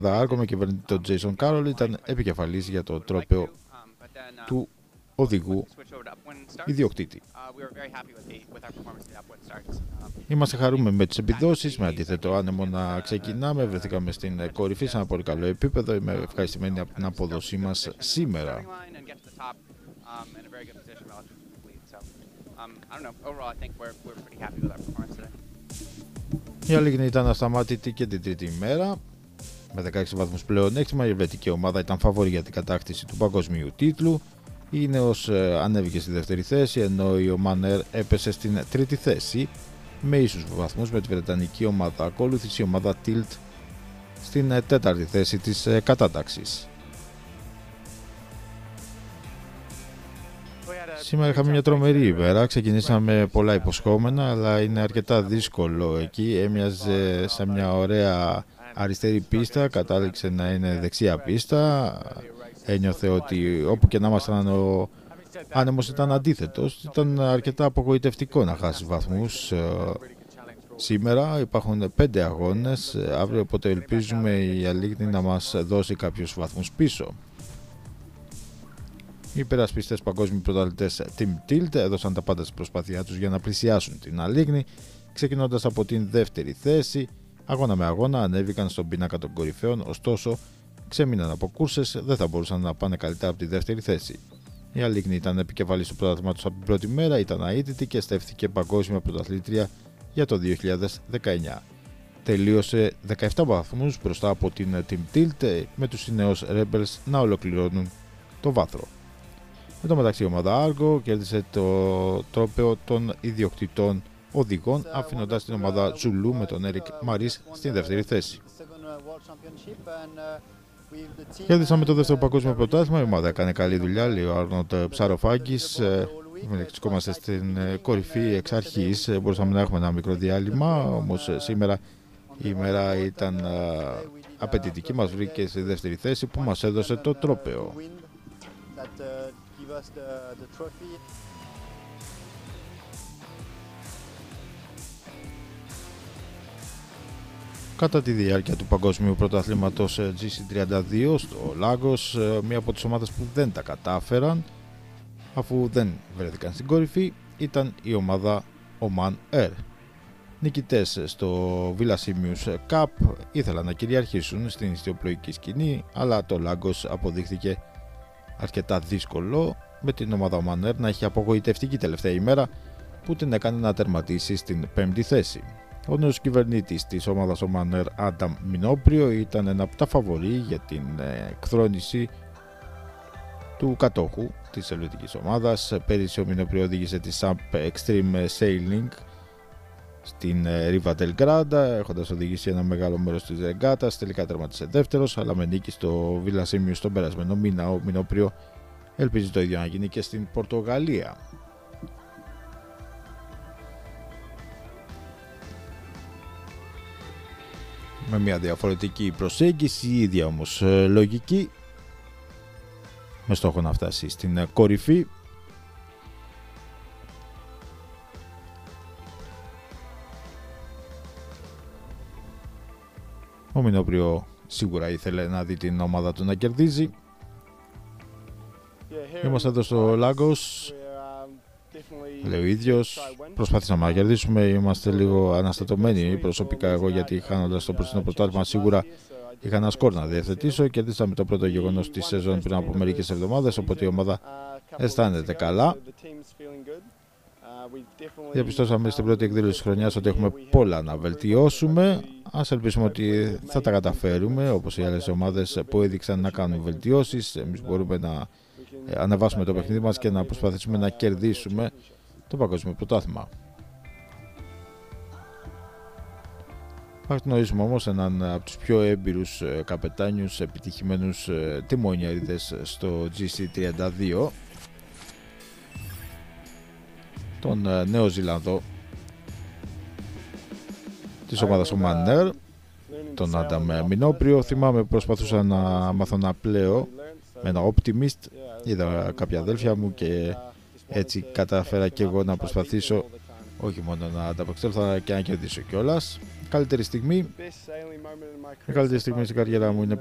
Άργο με κυβερνητή τον Jason Carroll ήταν επικεφαλής για το τρόπαιο του οδηγού ιδιοκτήτη. Είμαστε χαρούμενοι με τις επιδόσεις, με αντίθετο άνεμο να ξεκινάμε. Βρεθήκαμε στην κορυφή σε ένα πολύ καλό επίπεδο. Είμαι ευχαριστημένη από την απόδοσή μας σήμερα. Η Αλίγνη ήταν ασταμάτητη και την τρίτη ημέρα. Με 16 βαθμούς πλεονέκτημα, η ελβετική ομάδα ήταν φαβορή για την κατάκτηση του παγκοσμίου τίτλου. Η Νέος ανέβηκε στη δεύτερη θέση, ενώ η Oman Air έπεσε στην τρίτη θέση με ίσους βαθμούς με τη βρετανική ομάδα. Ακολούθησε η ομάδα Tilt στην τέταρτη θέση της κατάταξης. Σήμερα είχαμε μια τρομερή ημέρα, ξεκινήσαμε πολλά υποσχόμενα, αλλά είναι αρκετά δύσκολο εκεί. Έμοιαζε σε μια ωραία αριστερή πίστα, κατάληξε να είναι δεξιά πίστα. Ένιωθε ότι όπου και να ήμασταν ο άνεμος ήταν αντίθετος. Ήταν αρκετά απογοητευτικό να χάσει βαθμούς. Σήμερα υπάρχουν 5 αγώνες αύριο, οπότε ελπίζουμε η Αλίγνη να μας δώσει κάποιους βαθμούς πίσω. Οι υπερασπιστές παγκόσμιοι πρωταθλητές Team Tilt έδωσαν τα πάντα στην προσπάθειά τους για να πλησιάσουν την Αλίγνη, ξεκινώντας από την δεύτερη θέση. Αγώνα με αγώνα ανέβηκαν στον πίνακα των κορυφαίων, ωστόσο ξέμειναν από κούρσες, δεν θα μπορούσαν να πάνε καλύτερα από τη δεύτερη θέση. Η Αλίγνη ήταν επικεφαλής στο πρωτάθλημα τους από την πρώτη μέρα, ήταν αίτητη και στέφθηκε παγκόσμια πρωταθλήτρια για το 2019. Τελείωσε 17 βαθμούς μπροστά από την Team Tilt, με τους νέους Rebels να ολοκληρώνουν το βάθρο. Εν τω μεταξύ η ομάδα Argo κέρδισε το τρόπαιο των ιδιοκτητών οδηγών, αφήνοντας την ομάδα Zulu με τον Eric Maris στην δεύτερη θέση. Κέρδισαν με το δεύτερο παγκόσμιο πρωτάθλημα. Η ομάδα έκανε καλή δουλειά, λέει ο Άρνοντ Ψαροφάκης. Βρισκόμαστε στην κορυφή εξ αρχής. Μπορούσαμε να έχουμε ένα μικρό διάλειμμα, όμως σήμερα η ημέρα ήταν απαιτητική. Μας βρήκε στη δεύτερη θέση που μας έδωσε το τρόπαιο. Κατά τη διάρκεια του παγκόσμιου πρωταθλήματος GC32 στο Λάγκος, μία από τις ομάδες που δεν τα κατάφεραν, αφού δεν βρέθηκαν στην κορυφή, ήταν η ομάδα Oman Air. Νικητές στο Villa Simius Cup ήθελαν να κυριαρχήσουν στην ιστιοπλοϊκή σκηνή, αλλά το Λάγκος αποδείχθηκε αρκετά δύσκολο, με την ομάδα Oman Air να έχει απογοητευτική τελευταία ημέρα που την έκανε να τερματίσει στην πέμπτη θέση. Ο νέος κυβερνήτης της ομάδας Oman Air, Άνταμ Μινόπριο, ήταν ένα από τα φαβορί για την εκθρόνηση του κατόχου της ελβετικής ομάδας. Πέρυσι ο Μινόπριο οδήγησε τη SAP Extreme Sailing στην Riva del Granda, έχοντας οδηγήσει ένα μεγάλο μέρος της ρεγκάτας. Τελικά τερματίσε δεύτερος, αλλά με νίκη στο Villa Simius τον περασμένο μήνα. Ο Μινόπριο ελπίζει το ίδιο να γίνει και στην Πορτογαλία. Με μια διαφορετική προσέγγιση, η ίδια όμως λογική, με στόχο να φτάσει στην κορυφή. Ο Μινόπριο σίγουρα ήθελε να δει την ομάδα του να κερδίζει. Είμαστε εδώ στο Λάγκος, λέει ο ίδιος. Προσπαθήσαμε να κερδίσουμε, είμαστε λίγο αναστατωμένοι προσωπικά εγώ, γιατί χάνοντας το προστινό πρωτάθλημα σίγουρα είχα ένα σκορ να διευθετήσω. Κερδίσαμε το πρώτο γεγονός της σεζόν πριν από μερικές εβδομάδες, οπότε η ομάδα αισθάνεται καλά. Διαπιστώσαμε στην πρώτη εκδήλωση της χρονιάς ότι έχουμε πολλά να βελτιώσουμε. Ας ελπίσουμε ότι θα τα καταφέρουμε, όπως οι άλλες ομάδες που έδειξαν να κάνουν βελτιώσεις. Εμείς μπορούμε να ανεβάσουμε το παιχνίδι μας και να προσπαθήσουμε να κερδίσουμε το παγκόσμιο πρωτάθλημα. Θα γνωρίσουμε όμως έναν από τους πιο έμπειρους καπετάνιους, επιτυχημένους τιμόνιαριδες στο GC32, τον Νέο Ζηλανδό της ομάδας Oman Air, τον Άνταμ Μινόπριο. Θυμάμαι προσπαθούσα να μάθω να πλέω με ένα Optimist, είδα κάποια αδέλφια μου και έτσι καταφέρα και εγώ να προσπαθήσω όχι μόνο να ανταπεξέλθω αλλά και να κερδίσω κιόλας. Καλύτερη στιγμή. Η καλύτερη στιγμή στην καριέρα μου είναι